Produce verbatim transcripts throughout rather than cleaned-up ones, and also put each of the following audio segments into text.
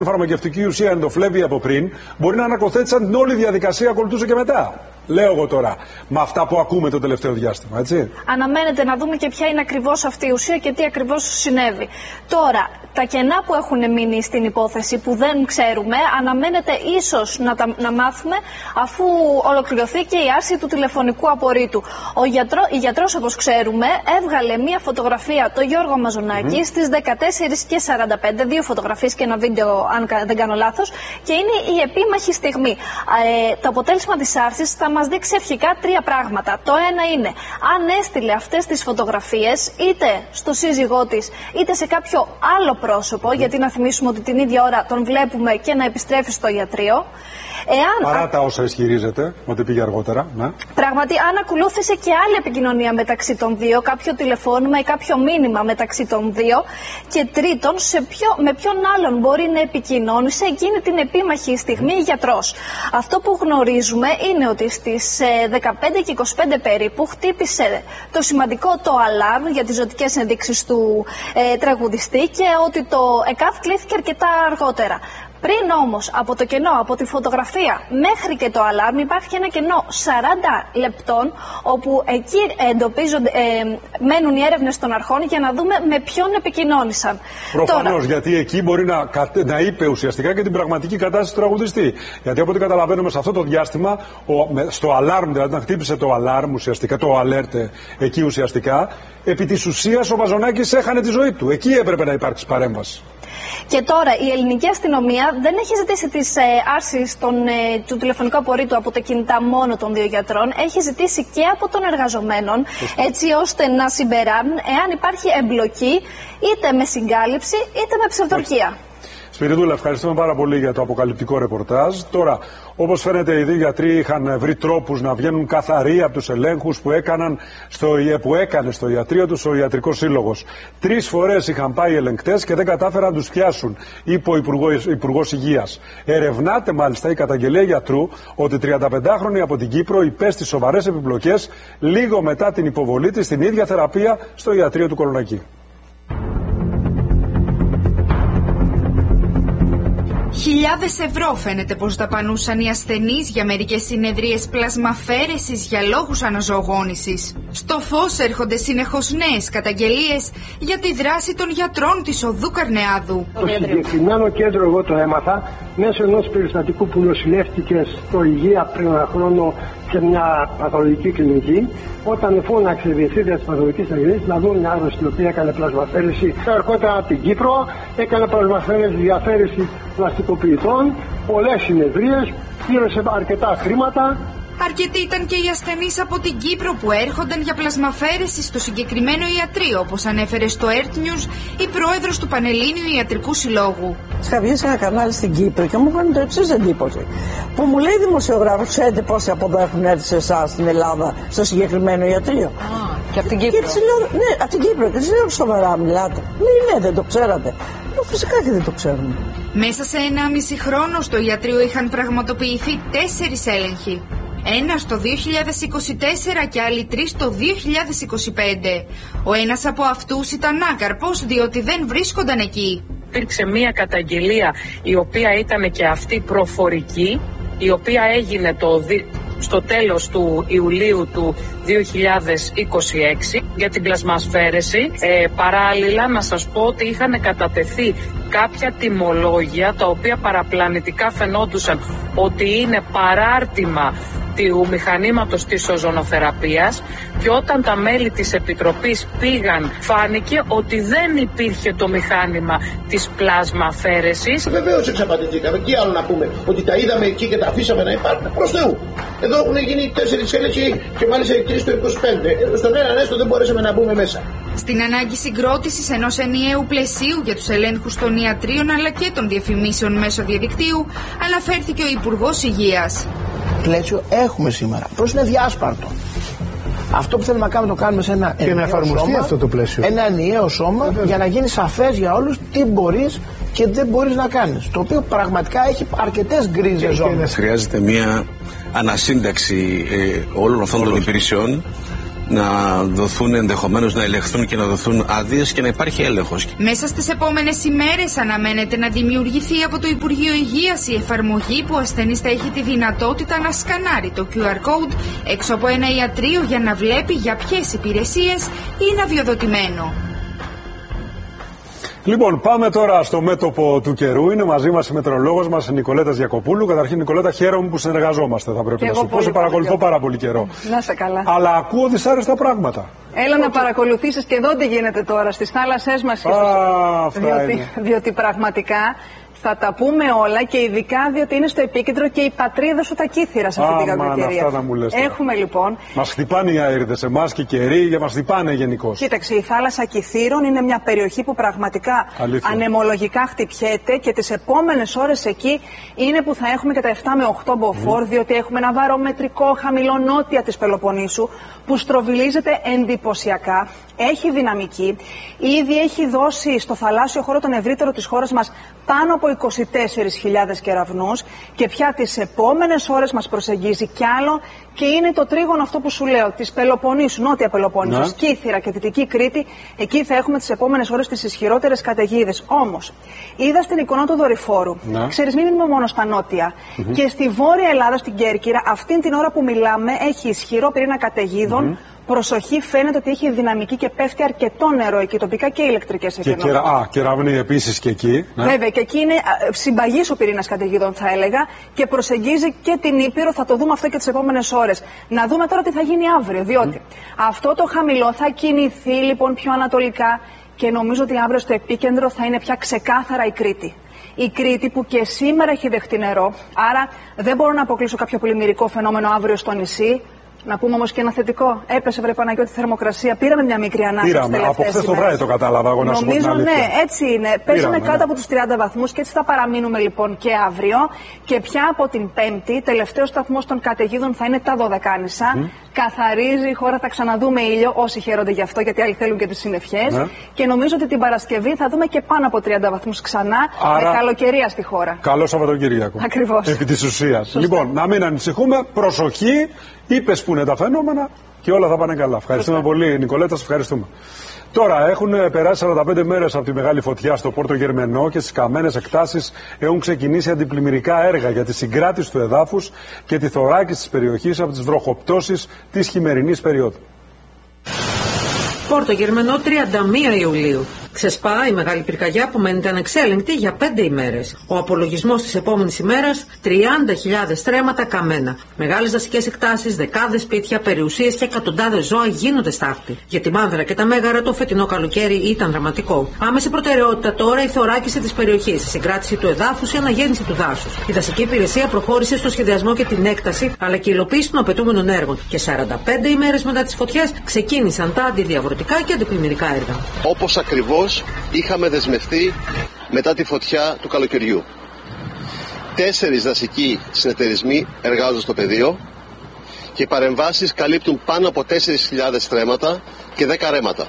φαρμακευτική ουσία ενδοφλέβη από πριν, μπορεί να ανακοθέτησαν την όλη διαδικασία, ακολουθούσε και μετά. Λέω εγώ τώρα, με αυτά που ακούμε το τελευταίο διάστημα, έτσι. Αναμένεται να δούμε και ποια είναι ακριβώς αυτή η ουσία και τι ακριβώς συνέβη. Τώρα, τα κενά που έχουν μείνει στην υπόθεση που δεν ξέρουμε, αναμένεται ίσως να τα να μάθουμε αφού ολοκληρωθεί και η άρση του τηλεφωνικού απορρίτου. Ο γιατρό, η γιατρός, όπως ξέρουμε, έβγαλε μία φωτογραφία, το Γιώργο Μαζονάκη, mm-hmm. στις δεκατέσσερις και σαράντα πέντε, δύο φωτογραφίες και ένα βίντεο, αν δεν κάνω λάθος, και είναι η επίμαχη στιγμή. Ε, το αποτέλεσμα της άρσης θα μας δείξει αρχικά τρία πράγματα. Το ένα είναι αν έστειλε αυτές τις φωτογραφίες είτε στο σύζυγό της είτε σε κάποιο άλλο πρόσωπο, mm. γιατί να θυμίσουμε ότι την ίδια ώρα τον βλέπουμε και να επιστρέφει στο ιατρείο. Εάν... Παρά τα όσα ισχυρίζεται ότι πήγε αργότερα. Ναι. Πράγματι, αν ακολούθησε και άλλη επικοινωνία μεταξύ των δύο, κάποιο τηλεφώνημα ή κάποιο μήνυμα μεταξύ των δύο. Και τρίτον, σε ποιο, με ποιον άλλον μπορεί να επικοινώνησε εκείνη την επίμαχη στιγμή η γιατρός. Αυτό που γνωρίζουμε είναι ότι στις δεκαπέντε και είκοσι πέντε περίπου χτύπησε το σημαντικό το αλάρμ για τις ζωτικές ενδείξεις του ε, τραγουδιστή και ότι το ΕΚΑΒ κλείθηκε αρκετά αργότερα. Πριν όμως από το κενό, από τη φωτογραφία μέχρι και το αλάρμ, υπάρχει ένα κενό σαράντα λεπτών, όπου εκεί εντοπίζονται, ε, μένουν οι έρευνες των αρχών για να δούμε με ποιον επικοινώνησαν. Προφανώς, Τώρα... γιατί εκεί μπορεί να, να είπε ουσιαστικά και την πραγματική κατάσταση του τραγουδιστή. Γιατί από ό,τι καταλαβαίνουμε σε αυτό το διάστημα, ο, στο αλάρμ, δηλαδή να χτύπησε το αλάρμ ουσιαστικά, το alert εκεί ουσιαστικά, επί της ουσίας ο Μαζονάκης έχανε τη ζωή του. Εκεί έπρεπε να υπάρξει παρέμβαση. Και τώρα η ελληνική αστυνομία δεν έχει ζητήσει τις ε, άρσεις των, ε, του τηλεφωνικού απορρίτου από τα κινητά μόνο των δύο γιατρών. Έχει ζητήσει και από των εργαζομένων, έτσι ώστε να συμπεράνουν εάν υπάρχει εμπλοκή είτε με συγκάλυψη είτε με ψευδορκία. Σπυριδούλα, ευχαριστούμε πάρα πολύ για το αποκαλυπτικό ρεπορτάζ. Τώρα, όπως φαίνεται, οι δύο γιατροί είχαν βρει τρόπους να βγαίνουν καθαροί από τους ελέγχους που, έκαναν στο, που έκανε στο ιατρείο τους ο Ιατρικός Σύλλογος. Τρεις φορές είχαν πάει ελεγκτές και δεν κατάφεραν να τους πιάσουν, είπε ο Υπουργός Υγείας. Ερευνάται μάλιστα η καταγγελία γιατρού ότι τριανταπεντάχρονη από την Κύπρο υπέστη σοβαρές επιπλοκές λίγο μετά την υποβολή της στην ίδια θεραπεία στο ιατρείο του Κολονακή. Χιλιάδες ευρώ φαίνεται πως δαπανούσαν οι ασθενείς για μερικές συνεδρίες πλασμαφέρεσης για λόγους αναζωογόνησης. Στο φως έρχονται συνεχώς νέες καταγγελίες για τη δράση των γιατρών της οδού Καρνεάδου. Το συγκεκριμένο κέντρο εγώ το έμαθα μέσω ενός περιστατικού που νοσηλεύτηκε στο Υγεία πριν ένα χρόνο σε μια παθολογική κλινική. Όταν φώναξε η διευθύντρια της παθολογικής αγγελίας να δουν μια άρρωστη η οποία έκανε πλασμαφέρεση, ερχόταν από την Κύπρο, έκανε πλασμαφέρεση, διαφέρεση πλαστικοποιητών, πολλές συνεδρίες, πλήρωσε αρκετά χρήματα. Αρκετοί ήταν και οι ασθενείς από την Κύπρο που έρχονταν για πλασμαφέρεση στο συγκεκριμένο ιατρείο, όπως ανέφερε στο Earth News η πρόεδρος του Πανελλήνιου Ιατρικού Συλλόγου. Είχα βγει σε ένα κανάλι στην Κύπρο και μου έκανε το εξής εντύπωση. Που μου λέει δημοσιογράφος, ξέρετε πόσοι από εδώ έχουν έρθει σε εσάς στην Ελλάδα, στο συγκεκριμένο ιατρείο. Α, και από την Κύπρο. Και λέω, ναι, από την Κύπρο. Και της λέω, σοβαρά μιλάτε. Ναι, ναι, δεν το ξέρατε. Λέω, φυσικά και δεν το ξέρουμε. Μέσα σε ενάμιση χρόνο στο ιατρείο είχαν πραγματοποιηθεί τέσσερις έλεγχοι. Ένα το δύο χιλιάδες είκοσι τέσσερα και άλλοι τρεις το δύο χιλιάδες είκοσι πέντε. Ο ένας από αυτούς ήταν άκαρπος διότι δεν βρίσκονταν εκεί. Υπήρξε μία καταγγελία η οποία ήταν και αυτή προφορική, η οποία έγινε το, στο τέλος του Ιουλίου του δύο χιλιάδες είκοσι έξι για την πλασμασφαίρεση. Ε, παράλληλα να σας πω ότι είχαν κατατεθεί κάποια τιμολόγια τα οποία παραπλανητικά φαινόντουσαν ότι είναι παράρτημα του μηχανήματος της οζονοθεραπείας και όταν τα μέλη της Επιτροπής πήγαν φάνηκε ότι δεν υπήρχε το μηχάνημα της πλασμαφέρεσης. Βεβαίως εξαπατηθήκαμε. Τι άλλο να πούμε, ότι τα είδαμε εκεί και τα αφήσαμε να υπάρχουν. Προς Θεού. Εδώ έχουν γίνει τέσσερις έλεγχοι και μάλιστα οι τρεις το είκοσι πέντε. Στον έναν έστω δεν μπορέσαμε να μπούμε μέσα. Στην ανάγκη συγκρότησης ενός ενιαίου πλαισίου για τους ελέγχους των ιατρίων αλλά και των διαφημίσεων μέσω διαδικτύου αναφέρθηκε ο Υπουργός Υγείας. Πλαίσιο έχουμε σήμερα. Πώς είναι διάσπαρτο. Αυτό που θέλουμε να κάνουμε το κάνουμε σε ένα και να εφαρμοστεί σώμα, αυτό το πλαίσιο. Ένα ενιαίο σώμα Βέβαια. για να γίνει σαφές για όλους τι μπορείς και δεν μπορείς να κάνεις. Το οποίο πραγματικά έχει αρκετές γκρίζες ζώνες. Χρειάζεται μια ανασύνταξη ε, όλων αυτών των υπηρεσιών να δοθούν ενδεχομένως να ελεγχθούν και να δοθούν άδειες και να υπάρχει έλεγχος. Μέσα στις επόμενες ημέρες αναμένεται να δημιουργηθεί από το Υπουργείο Υγείας η εφαρμογή που ο ασθενής θα έχει τη δυνατότητα να σκανάρει το κιου αρ code έξω από ένα ιατρείο για να βλέπει για ποιες υπηρεσίες είναι αδειοδοτημένο. Λοιπόν, πάμε τώρα στο μέτωπο του καιρού. Είναι μαζί μας η μετεωρολόγος μας, η Νικολέτα Γιακοπούλου. Καταρχήν, Νικολέτα, χαίρομαι που συνεργαζόμαστε. Θα πρέπει να σου πω, σε παρακολουθώ πάρα πολύ καιρό. Να σε καλά. Αλλά ακούω δυσάρεστα πράγματα. Έλα να παρακολουθήσεις και εδώ τι γίνεται τώρα στις θάλασσές μας. Α, διότι, διότι πραγματικά θα τα πούμε όλα και ειδικά διότι είναι στο επίκεντρο και η πατρίδα σου τα Κύθυρα σε αυτή την κακοκαιρία. Αυτά μου λες. Έχουμε λοιπόν. Μας χτυπάνε οι αέριδες εμάς και οι καιροί και μας χτυπάνε γενικώς. Κοίταξε, η θάλασσα Κυθύρων είναι μια περιοχή που πραγματικά αλήθεια, ανεμολογικά χτυπιέται και τις επόμενες ώρες εκεί είναι που θα έχουμε και τα επτά με οκτώ μποφόρ, mm. διότι έχουμε ένα βαρομετρικό χαμηλό νότια της Πελοποννήσου που στροβιλίζεται εντυπωσιακά. Έχει δυναμική, ήδη έχει δώσει στο θαλάσσιο χώρο τον ευρύτερο της χώρας μας πάνω από είκοσι τέσσερις χιλιάδες κεραυνούς και πια τις επόμενες ώρες μας προσεγγίζει κι άλλο και είναι το τρίγωνο αυτό που σου λέω της Πελοποννήσου, νότια Πελοπόννησος, ναι. Κύθυρα και Δυτική Κρήτη, εκεί θα έχουμε τις επόμενες ώρες τις ισχυρότερες καταιγίδες. Όμως, είδα στην εικόνα του δορυφόρου, ναι. Ξέρεις, μην είναι μόνο στα νότια, mm-hmm. και στη Βόρεια Ελλάδα, στην Κέρκυρα, αυτήν την ώρα που μιλάμε, έχει ισχυρό πυρήνα καταιγίδων. Mm-hmm. Προσοχή, φαίνεται ότι έχει δυναμική και πέφτει αρκετό νερό εκεί, τοπικά και ηλεκτρικές εκκρεμότητες. Και κερα... Α, κεραυνοί επίσης και εκεί. Ναι. Βέβαια, και εκεί είναι συμπαγής ο πυρήνας καταιγίδων, θα έλεγα, και προσεγγίζει και την Ήπειρο. Θα το δούμε αυτό και τις επόμενες ώρες. Να δούμε τώρα τι θα γίνει αύριο, διότι mm. αυτό το χαμηλό θα κινηθεί λοιπόν πιο ανατολικά και νομίζω ότι αύριο στο επίκεντρο θα είναι πια ξεκάθαρα η Κρήτη. Η Κρήτη που και σήμερα έχει δεχτεί νερό, άρα δεν μπορώ να αποκλείσω κάποιο πλημμυρικό φαινόμενο αύριο στο νησί. Να πούμε όμως και ένα θετικό. Έπεσε, βρε Παναγιώτη, θερμοκρασία. Πήραμε μια μικρή ανάπτυξη. Πήραμε. Από χθες το βράδυ το κατάλαβα εγώ να σου πω. Νομίζω, ναι, έτσι είναι. Πέσαμε κάτω ναι. από τους τριάντα βαθμούς και έτσι θα παραμείνουμε λοιπόν και αύριο. Και πια από την Πέμπτη, τελευταίο σταθμός των καταιγίδων θα είναι τα Δωδεκάνησα. Mm. Καθαρίζει η χώρα, θα ξαναδούμε ήλιο. Όσοι χαίρονται γι' αυτό, γιατί άλλοι θέλουν και τις συννεφιές. Mm. Και νομίζω ότι την Παρασκευή θα δούμε και πάνω από τριάντα βαθμούς ξανά. Άρα, με καλοκαιρία στη χώρα. Καλό Σαββατοκύριακο. Ακριβώς. Επί της ουσίας. Λοιπόν, να μην ανησυχούμε. Προσοχή. Είπες που είναι τα φαινόμενα και όλα θα πάνε καλά. Ευχαριστούμε Σωστά. πολύ, Νικολέτα, σας ευχαριστούμε. Τώρα, έχουν περάσει σαράντα πέντε μέρες από τη μεγάλη φωτιά στο Πόρτο Γερμενό και στις καμένες εκτάσεις έχουν ξεκινήσει αντιπλημμυρικά έργα για τη συγκράτηση του εδάφους και τη θωράκιση της περιοχής από τις βροχοπτώσεις της χειμερινής περίοδου. Πόρτο Γερμενό, τριάντα μία Ιουλίου. Ξεσπά η μεγάλη πυρκαγιά που μένεται ανεξέλεγκτη για πέντε ημέρες. Ο απολογισμός της επόμενης ημέρας, τριάντα χιλιάδες στρέμματα καμένα. Μεγάλες δασικές εκτάσεις, δεκάδες σπίτια, περιουσίες και εκατοντάδες ζώα γίνονται στάχτη. Για τη Μάνδρα και τα Μέγαρα το φετινό καλοκαίρι ήταν δραματικό. Άμεση προτεραιότητα τώρα η θωράκιση της περιοχής, η συγκράτηση του εδάφους, η αναγέννηση του δάσους. Η δασική υπηρεσία προχώρησε στο σχεδιασμό και την έκταση, αλλά και η υλοποίηση των απαιτούμενων έργων. Και σαράντα πέντε ημέρες μετά τις φωτιές ξεκίνησαν τα αντιδιαβρωτικά και αντιπλημμυρικά έργα. Όπως ακριβώς είχαμε δεσμευτεί μετά τη φωτιά του καλοκαιριού. Τέσσερις δασικοί συνεταιρισμοί εργάζονται στο πεδίο και οι παρεμβάσεις καλύπτουν πάνω από τέσσερις χιλιάδες στρέμματα και δέκα ρέματα.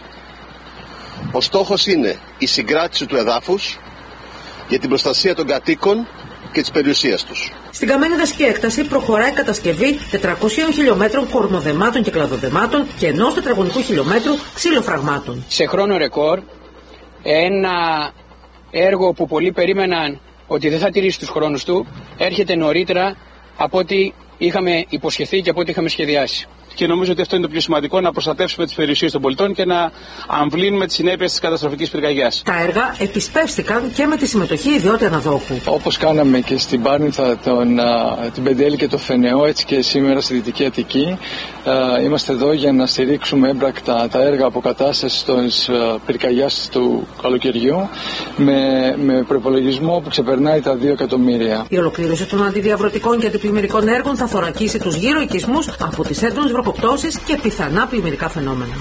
Ο στόχος είναι η συγκράτηση του εδάφους για την προστασία των κατοίκων και της περιουσίας τους. Στην καμένη δασική έκταση προχωράει η κατασκευή τετρακοσίων χιλιόμετρων κορμοδεμάτων και κλαδοδεμάτων και ενός τετραγωνικού χιλιόμετρου ξύλοφραγμάτων. Σε χρόνο ρεκόρ, ένα έργο που πολλοί περίμεναν ότι δεν θα τηρήσει τους χρόνους του, έρχεται νωρίτερα από ό,τι είχαμε υποσχεθεί και από ό,τι είχαμε σχεδιάσει. Και νομίζω ότι αυτό είναι το πιο σημαντικό, να προστατεύσουμε τις περιουσίες των πολιτών και να αμβλύνουμε τις συνέπειες της καταστροφικής πυρκαγιάς. Τα έργα επισπεύστηκαν και με τη συμμετοχή ιδιώτη αναδόχου. Όπως κάναμε και στην Πάρνηθα, τον, την Πεντέλη και το Φενεό, έτσι και σήμερα στη Δυτική Αττική, α, είμαστε εδώ για να στηρίξουμε έμπρακτα τα έργα αποκατάστασης της πυρκαγιάς του καλοκαιριού με, με προπολογισμό που ξεπερνάει τα δύο εκατομμύρια. Η ολοκλήρωση των αντιδιαβρωτικών και αντιπλημμυρικών έργων θα θωρακίσει τους γύρω οικισμούς από τις έντονες βροχοπτώσεις και πιθανά πλημμυρικά φαινόμενα.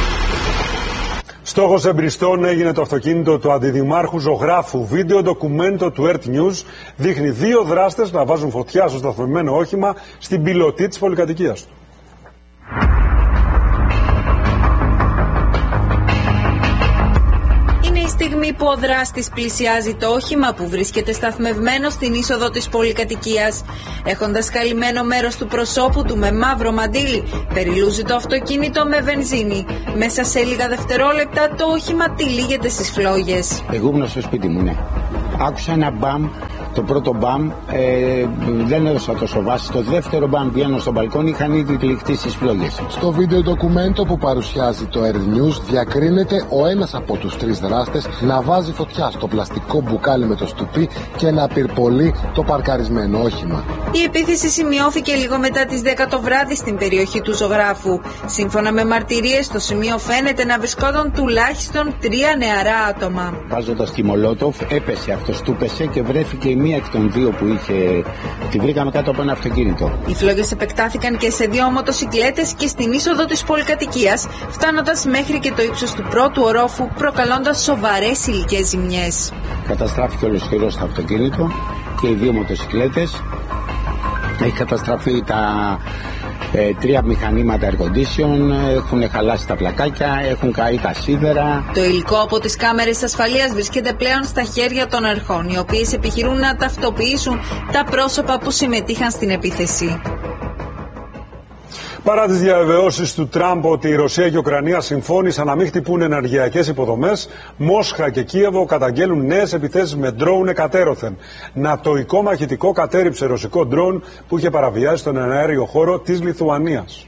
Στόχος εμπριστών έγινε το αυτοκίνητο του αντιδημάρχου ζωγράφου. Βίντεο ντοκουμέντο του Earth News δείχνει δύο δράστες να βάζουν φωτιά στο σταθμευμένο όχημα στην πιλωτή της πολυκατοικίας του. Είναι η στιγμή στιγμή που ο δράστης πλησιάζει το όχημα που βρίσκεται σταθμευμένο στην είσοδο της πολυκατοικίας. Έχοντας καλυμμένο μέρος του προσώπου του με μαύρο μαντίλι, περιλούζει το αυτοκίνητο με βενζίνη. Μέσα σε λίγα δευτερόλεπτα το όχημα τυλίγεται στις φλόγες. Εγώ ήμουν στο σπίτι μου, ναι. Άκουσα ένα μπαμ. Το πρώτο μπαμ ε, δεν έδωσα τόσο βάση. Το δεύτερο μπαμ πιάνω στο μπαλκόνι, είχαν ήδη τυλιχτεί στις φλόγες. Στο βίντεο ντοκουμέντο που παρουσιάζει το Earth News διακρίνεται ο ένας από τους τρεις δράστες να βάζει φωτιά στο πλαστικό μπουκάλι με το στουπί και να πυρπολεί το παρκαρισμένο όχημα. Η επίθεση σημειώθηκε λίγο μετά τις δέκα το βράδυ στην περιοχή του ζωγράφου. Σύμφωνα με μαρτυρίες, στο σημείο φαίνεται να βρισκόταν τουλάχιστον τρία νεαρά άτομα. Βάζοντας τη Μολότοφ, έπεσε αυτός, του πέσε και βρέθηκε η μία εκ των δύο που είχε. Τη βρήκαμε κάτω από ένα αυτοκίνητο. Οι φλόγες επεκτάθηκαν και σε δύο μοτοσικλέτες και στην είσοδο της πολυκατοικίας, φτάνοντας μέχρι και το ύψος του πρώτου ορόφου, προκαλώντας σοβαρές υλικές ζημιές. Καταστράφηκε ολοσχερός το αυτοκίνητο και οι δύο μοτοσικλέτες. Έχει καταστραφεί τα ε, τρία μηχανήματα air condition, έχουν χαλάσει τα πλακάκια, έχουν καεί τα σίδερα. Το υλικό από τις κάμερες ασφαλείας βρίσκεται πλέον στα χέρια των αρχών, οι οποίες επιχειρούν να ταυτοποιήσουν τα πρόσωπα που συμμετείχαν στην επίθεση. Παρά τις διαβεβαιώσεις του Τραμπ ότι η Ρωσία και η Ουκρανία συμφώνησαν να μην χτυπούν ενεργειακές υποδομές, Μόσχα και Κίεβο καταγγέλουν νέες επιθέσεις με ντρόουν εκατέρωθεν. Νατοϊκό μαχητικό κατέριψε ρωσικό ντρόουν που είχε παραβιάσει τον εναέριο χώρο της Λιθουανίας.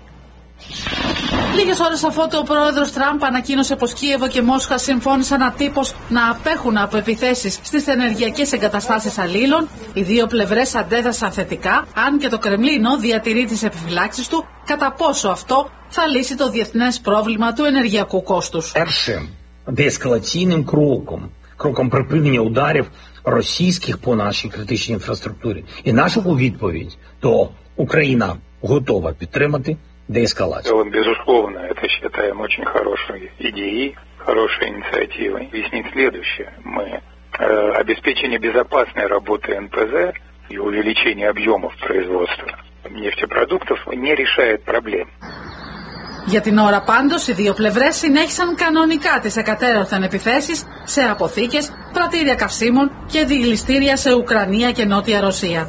Λίγες ώρες αφότου ο πρόεδρος Τραμπ ανακοίνωσε πως Κίεβο και Μόσχα συμφώνησαν ατύπως να απέχουν από επιθέσεις στις ενεργειακές εγκαταστάσεις αλλήλων, οι δύο πλευρές αντέδρασαν θετικά, αν και το Κρεμλίνο διατηρεί τις επιφυλάξεις του κατά πόσο αυτό θα λύσει το διεθνές πρόβλημα του ενεργειακού κόστους. Першим деескалаційним кроком, кроком припинення ударів російських по нашій критичній інфраструктурі. І нашу відповідь, то Україна готова підтримати деэскалацию. Безусловно, это считаем очень хорошей идеей, хорошей инициативой. Объяснить следующее. Мы э, обеспечение безопасной работы эн пэ зэ и увеличение объемов производства нефтепродуктов не решает проблем. Για την ώρα πάντως, οι δύο πλευρές συνέχισαν κανονικά τις εκατέρωθεν επιθέσεις σε αποθήκες, πρατήρια καυσίμων και διελιστήρια σε Ουκρανία και Νότια Ρωσία.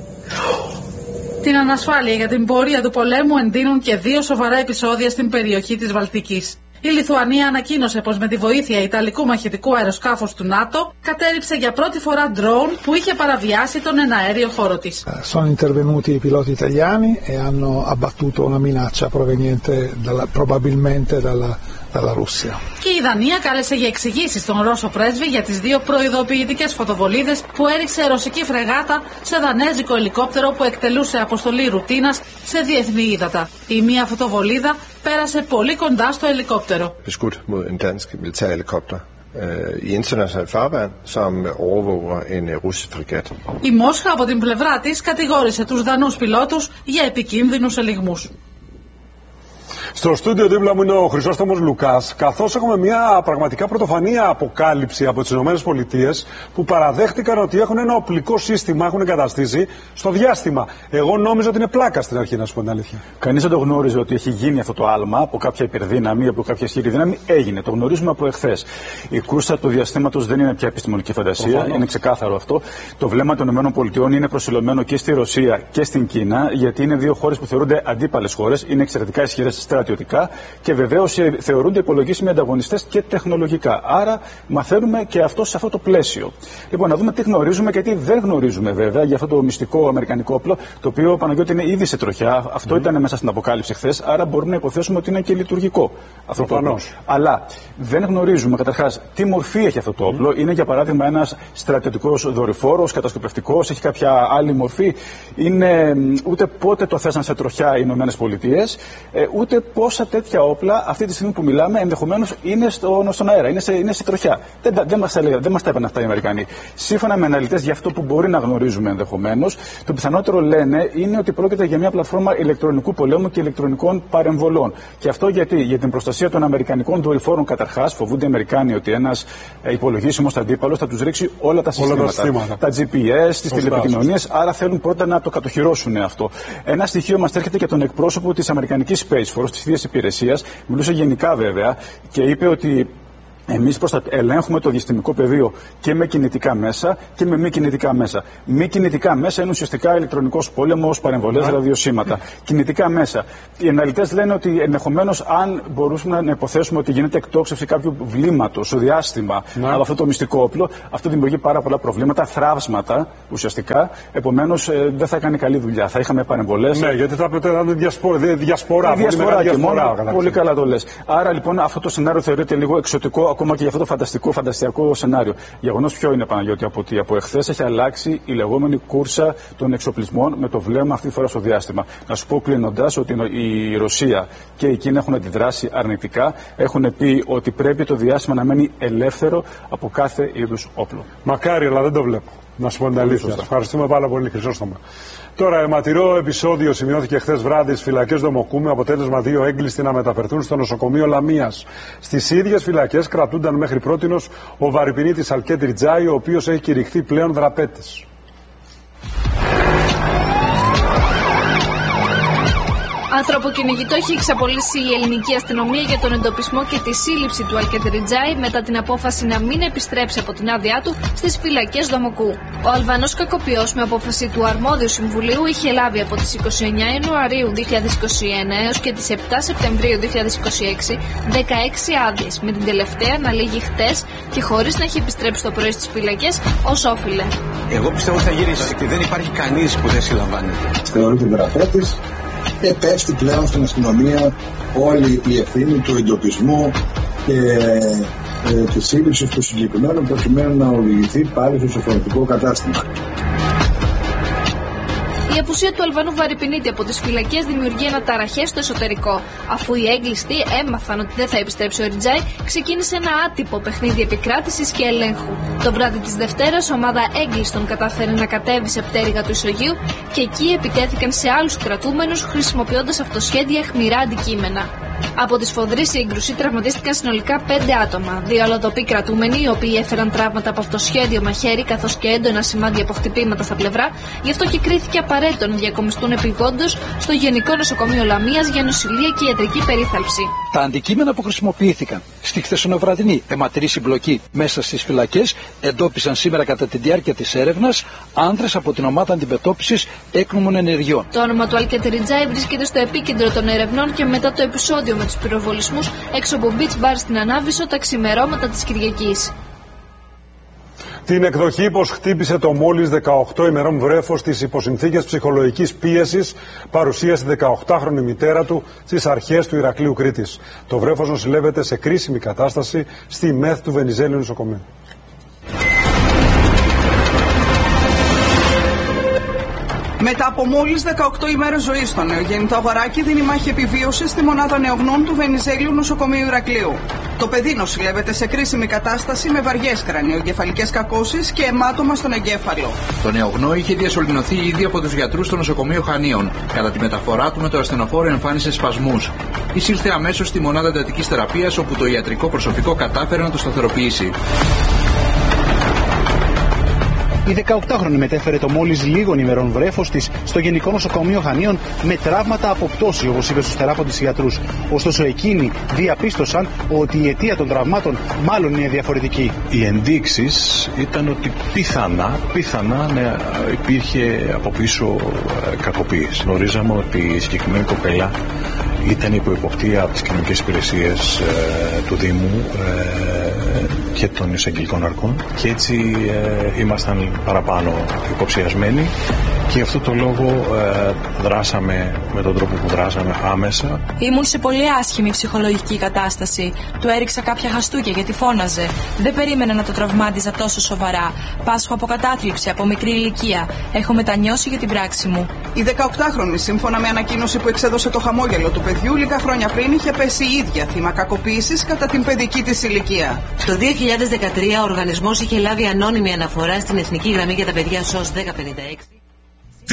Την ανασφάλεια για την πορεία του πολέμου εντείνουν και δύο σοβαρά επεισόδια στην περιοχή της Βαλτικής. Η Λιθουανία ανακοίνωσε πως με τη βοήθεια Ιταλικού μαχητικού αεροσκάφους του ΝΑΤΟ κατέριψε για πρώτη φορά ντρόουν που είχε παραβιάσει τον εναέριο χώρο της. Sono intervenuti i piloti italiani e hanno abbattuto una minaccia proveniente dalla, probabilmente dalla, dalla Russia. Και η Δανία κάλεσε για εξηγήσεις τον Ρώσο πρέσβη για τις δύο προειδοποιητικές φωτοβολίδες που έριξε ρωσική φρεγάτα σε δανέζικο ελικόπτερο που εκτελούσε αποστολή ρουτίνας σε διεθνή ύδατα. Η μία φωτοβολίδα πέρασε πολύ κοντά στο ελικόπτερο. Beskudt mod en dansk militærhelikopter i internationalt farvand, som overvåger en russisk fregat. Η Μόσχα από την πλευρά της κατηγόρησε τους Δανούς πιλότους για επικίνδυνους ελιγμούς. Στο στούντιο δίπλα μου είναι ο Χρυσόστομος Λουκάς, καθώς έχουμε μια πραγματικά πρωτοφανή αποκάλυψη από τις ΗΠΑ που παραδέχτηκαν ότι έχουν ένα οπλικό σύστημα, έχουν εγκαταστήσει στο διάστημα. Εγώ νόμιζα ότι είναι πλάκα στην αρχή, να σου πω την αλήθεια. Κανείς δεν το γνώριζε ότι έχει γίνει αυτό το άλμα από κάποια υπερδύναμη, από κάποια ισχυρή δύναμη. Έγινε. Το γνωρίζουμε από εχθές. Η κούρσα του διαστήματος δεν είναι πια επιστημονική φαντασία. Προφανώς. Είναι ξεκάθαρο αυτό. Το βλέμμα των ΗΠΑ είναι προσιλωμένο και στη Ρωσία και στην Κίνα, γιατί είναι δύο χώρες που θεωρούνται αντίπαλες χώρες, είναι εξαιρετικά ισχυρές στρατιωτικά και βεβαίως θεωρούνται υπολογίσιμοι ανταγωνιστές και τεχνολογικά. Άρα μαθαίνουμε και αυτό σε αυτό το πλαίσιο. Λοιπόν, να δούμε τι γνωρίζουμε και τι δεν γνωρίζουμε βέβαια για αυτό το μυστικό αμερικανικό όπλο, το οποίο, Παναγιώτη, είναι ήδη σε τροχιά. Αυτό mm. ήταν μέσα στην αποκάλυψη χθες, άρα μπορούμε να υποθέσουμε ότι είναι και λειτουργικό αυτό το όπλο. Αλλά δεν γνωρίζουμε καταρχάς τι μορφή έχει αυτό το όπλο. Mm. Είναι για παράδειγμα ένας στρατιωτικός δορυφόρος, κατασκοπευτικός, έχει κάποια άλλη μορφή. Είναι ούτε πότε το θέσαν σε τροχιά οι Ηνωμένες Πολιτείες, ούτε πόσα τέτοια όπλα αυτή τη στιγμή που μιλάμε ενδεχομένως είναι στο, στον αέρα, είναι σε, είναι σε τροχιά. Δεν, δεν μας δεν μας τα έπαιρναν αυτά οι Αμερικανοί. Σύμφωνα με αναλυτές για αυτό που μπορεί να γνωρίζουμε ενδεχομένως, το πιθανότερο λένε είναι ότι πρόκειται για μια πλατφόρμα ηλεκτρονικού πολέμου και ηλεκτρονικών παρεμβολών. Και αυτό γιατί, για την προστασία των αμερικανικών δορυφόρων καταρχάς, φοβούνται οι Αμερικάνοι ότι ένας υπολογίσιμος αντίπαλος θα τους ρίξει όλα τα συστήματα. Όλα τα, συστήματα. Τα τζι πι ες, τις τηλεπικοινωνίες, άρα θέλουν πρώτα να το κατοχυρώσουν αυτό. Ένα στοιχείο μας έρχεται και τον εκπρόσωπο της Αμερικανικής Space Force, της ίδιας υπηρεσίας, μιλούσε γενικά βέβαια και είπε ότι Εμείς ελέγχουμε το διαστημικό πεδίο και με κινητικά μέσα και με μη κινητικά μέσα. Μη κινητικά μέσα είναι ουσιαστικά ηλεκτρονικός πόλεμος, παρεμβολές, ραδιοσύματα. Κινητικά μέσα. Οι αναλυτές λένε ότι ενδεχομένως, αν μπορούσαμε να υποθέσουμε ότι γίνεται εκτόξευση κάποιου βλήματος στο διάστημα ναι. από αυτό το μυστικό όπλο, αυτό δημιουργεί πάρα πολλά προβλήματα, θραύσματα ουσιαστικά. Επομένως, ε, δεν θα έκανε καλή δουλειά. Θα είχαμε παρεμβολές. Ναι, γιατί θα πρέπει να είναι διασπορά. διασπορά, διασπορά, πολύ, και διασπορά μόνο, πολύ καλά το λες. Άρα λοιπόν αυτό το σενάριο θεωρείται λίγο εξωτικό, ακόμα και για αυτό το φανταστικό, φανταστιακό σενάριο. Γεγονός ποιο είναι, Παναγιώτη, από ότι από εχθές έχει αλλάξει η λεγόμενη κούρσα των εξοπλισμών με το βλέμμα αυτή τη φορά στο διάστημα. Να σου πω κλείνοντας ότι η Ρωσία και η Κίνα έχουν αντιδράσει αρνητικά. Έχουν πει ότι πρέπει το διάστημα να μένει ελεύθερο από κάθε είδους όπλο. Μακάρι, αλλά δεν το βλέπω. Να σου πω την αλήθεια. Ευχαριστούμε πάρα πολύ, Χρυσόστομα. Τώρα, αιματηρό επεισόδιο σημειώθηκε χθες βράδυ στις φυλακές Δομοκού με αποτέλεσμα δύο έγκλειστοι να μεταφερθούν στο νοσοκομείο Λαμίας. Στις ίδιες φυλακές κρατούνταν μέχρι πρότινος ο βαρυπινίτης Αλκέτ Ριτζάη, ο οποίος έχει κηρυχθεί πλέον δραπέτης. Ανθρωποκυνηγητό έχει εξαπολύσει η ελληνική αστυνομία για τον εντοπισμό και τη σύλληψη του Αλκέτ Ριτζάη μετά την απόφαση να μην επιστρέψει από την άδειά του στις φυλακές Δομοκού. Ο Αλβανός κακοποιός, με απόφαση του Αρμόδιου Συμβουλίου, είχε λάβει από τις είκοσι εννέα Ιανουαρίου δύο χιλιάδες είκοσι ένα έως και τις επτά Σεπτεμβρίου δύο χιλιάδες είκοσι έξι δεκαέξι άδειες, με την τελευταία να λήγει χτες και χωρίς να έχει επιστρέψει το πρωί στις φυλακές ως όφιλε. Εγώ πιστεύω ότι θα γυρίσει και δεν υπάρχει κανείς που δεν συλλαμβάνεται. Θεωρείται δραπέτης. Επέστη πλέον στην αστυνομία όλη η ευθύνη του εντοπισμού και ε, τη σύλληψη του συγκεκριμένου προκειμένου να οδηγηθεί πάλι στο σοφρονικό κατάστημα. Η απουσία του Αλβανού βαρυπινίτη από τις φυλακές δημιουργεί αναταραχές στο εσωτερικό. Αφού οι έγκλειστοι έμαθαν ότι δεν θα επιστρέψει ο Ριτζάη, ξεκίνησε ένα άτυπο παιχνίδι επικράτησης και ελέγχου. Το βράδυ της Δευτέρας, ομάδα έγκλειστων κατάφερε να κατέβει σε πτέρυγα του Ισογείου και εκεί επιτέθηκαν σε άλλους κρατούμενους χρησιμοποιώντας αυτοσχέδια αιχμηρά αντικείμενα. Από τη σφοδρή σύγκρουση τραυματίστηκαν συνολικά πέντε άτομα. Δύο αλλοδοποί κρατούμενοι, οι οποίοι έφεραν τραύματα από αυτοσχέδιο μαχαίρι καθώς και έντονα σημάδια από χτυπήματα στα πλευρά, γι' αυτό και κρίθηκε απαραίτητο να διακομιστούν επειγόντως στο Γενικό Νοσοκομείο Λαμίας για νοσηλεία και ιατρική περίθαλψη. Τα αντικείμενα που χρησιμοποιήθηκαν στη χθεσινοβραδινή αιματηρή συμπλοκή μέσα στις φυλακές εντόπισαν σήμερα κατά τη διάρκεια της έρευνας άνδρες από την ομάδα αντιμετώπισης έκνομων ενεργειών. Το όνομα του Αλκέτ Ριτζάη βρίσκεται στο επίκεντρο των ερευνών και μετά το επεισόδιο με τους πυροβολισμούς έξω από beach bar στην Ανάβησο τα ξημερώματα της Κυριακής. Την εκδοχή πως χτύπησε το μόλις δεκαοκτώ ημερών βρέφος στις υποσυνθήκες ψυχολογικής πίεσης παρουσίασε η δεκαοκτάχρονη μητέρα του στις αρχές του Ηρακλείου Κρήτης. Το βρέφος νοσηλεύεται σε κρίσιμη κατάσταση στη ΜΕΘ του Βενιζέλιου νοσοκομείου. Μετά από μόλις δεκαοκτώ ημέρες ζωής, το νεογέννητο αγοράκι δίνει μάχη επιβίωσης στη μονάδα νεογνών του Βενιζέλιου νοσοκομείου Ηρακλείου. Το παιδί νοσηλεύεται σε κρίσιμη κατάσταση με βαριές κρανιοεγκεφαλικές κακώσεις και αιμάτωμα στον εγκέφαλο. Το νεογνώ είχε διασωληνωθεί ήδη από τους γιατρούς στο νοσοκομείο Χανίων. Κατά τη μεταφορά του με το ασθενοφόρο εμφάνισε σπασμούς. Εισήλθε αμέσως στη μονάδα εντατικής θεραπείας, όπου το ιατρικό προσωπικό κατάφερε να το σταθεροποιήσει. Η δεκαοκτάχρονη μετέφερε το μόλις λίγων ημερών βρέφος της στο Γενικό Νοσοκομείο Χανίων με τραύματα από πτώση, όπως είπε στους θεράποντες γιατρούς. Ωστόσο, εκείνοι διαπίστωσαν ότι η αιτία των τραυμάτων μάλλον είναι διαφορετική. Οι ενδείξεις ήταν ότι πιθανά, πιθανά ναι, υπήρχε από πίσω κακοποίηση. Γνωρίζαμε ότι η συγκεκριμένη κοπέλα ήταν υπό υποπτία από τις κοινωνικές υπηρεσίες ε, του Δήμου ε, και των εισαγγελικών αρχών και έτσι ε, ήμασταν παραπάνω υποψιασμένοι και γι' αυτό το λόγο ε, δράσαμε με τον τρόπο που δράσαμε άμεσα. Ήμουν σε πολύ άσχημη ψυχολογική κατάσταση. Του έριξα κάποια χαστούκια γιατί φώναζε. Δεν περίμενα να το τραυμάτιζα τόσο σοβαρά. Πάσχω από κατάθλιψη από μικρή ηλικία. Έχω μετανιώσει για την πράξη μου. Η δεκαοκτάχρονη, σύμφωνα με ανακοίνωση που εξέδωσε το χαμόγελο του παιδιού, λίγα χρόνια πριν είχε πέσει η ίδια θύμα κακοποίησης κατά την παιδική της ηλικία. Το δύο χιλιάδες δεκατρία ο οργανισμός είχε λάβει ανώνυμη αναφορά στην Εθνική Γραμμή για τα Παιδιά ες ο ες δέκα πενήντα έξι.